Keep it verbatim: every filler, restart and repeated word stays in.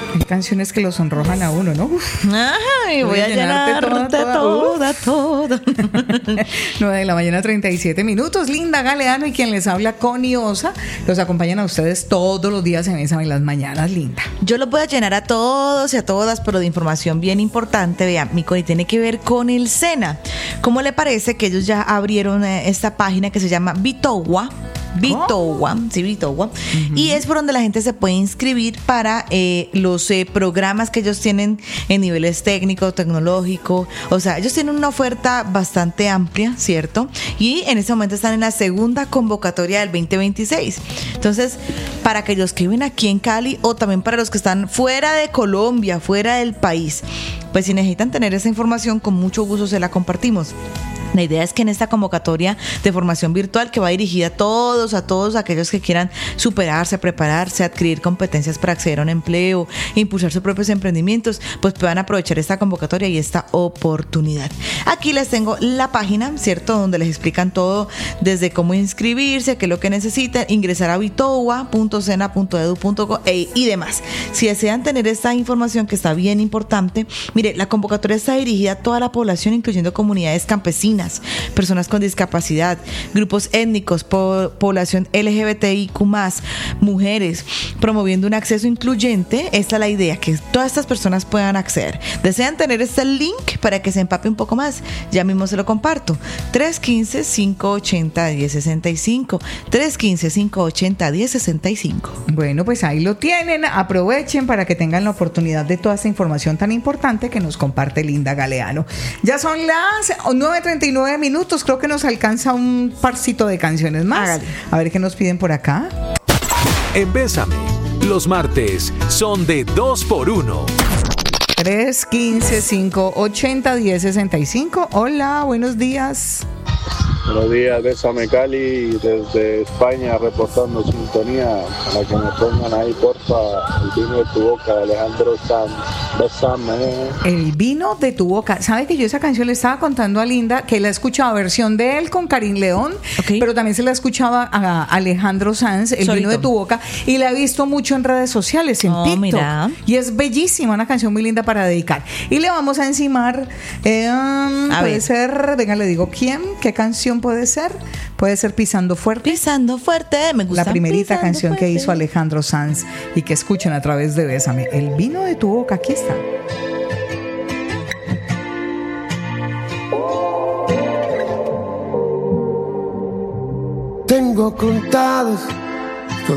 Hay canciones que lo sonrojan a uno, ¿no? Uf, Ay, voy, voy a llenarte toda, toda, toda, toda. nueve de la mañana, treinta y siete minutos. Linda Galeano y quien les habla, Connie Osa, los acompañan a ustedes todos los días en esa en las mañanas, Linda. Yo los voy a llenar a todos y a todas, pero de información bien importante. Vean, mi Connie, tiene que ver con el SENA. ¿Cómo le parece que ellos ya abrieron esta página que se llama Bitowa? Bitowa, oh. sí, Bitowa. Uh-huh. Y es por donde la gente se puede inscribir para eh, los eh, programas que ellos tienen en niveles técnico, tecnológico. O sea, ellos tienen una oferta bastante amplia, ¿cierto? Y en este momento están en la segunda convocatoria del veinte veintiséis. Entonces, para aquellos que viven aquí en Cali o también para los que están fuera de Colombia, fuera del país, pues si necesitan tener esa información, con mucho gusto se la compartimos. La idea es que en esta convocatoria de formación virtual, que va dirigida a todos, a todos aquellos que quieran superarse, prepararse, adquirir competencias para acceder a un empleo, impulsar sus propios emprendimientos, pues puedan aprovechar esta convocatoria y esta oportunidad. Aquí les tengo la página, ¿cierto? Donde les explican todo, desde cómo inscribirse, qué es lo que necesitan, ingresar a bitowa punto sena punto edu punto co e, y demás. Si desean tener esta información, que está bien importante, mire, la convocatoria está dirigida a toda la población, incluyendo comunidades campesinas, personas con discapacidad, grupos étnicos, po- población L G B T I Q más, mujeres, promoviendo un acceso incluyente. Esta es la idea, que todas estas personas puedan acceder. ¿Desean tener este link para que se empape un poco más? Ya mismo se lo comparto. tres uno cinco, cinco ocho cero, uno cero seis cinco. tres uno cinco, cinco ocho cero, uno cero seis cinco. Bueno, pues ahí lo tienen. Aprovechen para que tengan la oportunidad de toda esta información tan importante que nos comparte Linda Galeano. Ya son las nueve treinta y nueve minutos. Creo que nos alcanza un parcito de canciones más. Hágale. A ver qué nos piden por acá. En Bésame, los martes son de dos por uno. tres uno cinco, cinco ocho cero, uno cero seis cinco. Hola, buenos días. Buenos días, Bésame Cali, desde España, reportando sintonía, para que me pongan ahí, porfa, El vino de tu boca, de Alejandro Sanz. Bésame. El vino de tu boca. ¿Sabe que yo esa canción le estaba contando a Linda que la escuchaba versión de él con Karim León, okay, pero también se la escuchaba a Alejandro Sanz, El Solito. Vino de tu boca, y la he visto mucho en redes sociales, en oh, TikTok. Mira. Y es bellísima, una canción muy linda para dedicar. Y le vamos a encimar, eh, um, a puede ver. ser, venga, le digo quién, qué canción puede ser. Puede ser Pisando Fuerte. Pisando Fuerte, me gusta. La primerita Pisando canción fuerte. que hizo Alejandro Sanz y que escuchen a través de Bésame. El vino de tu boca, aquí está. Tengo contados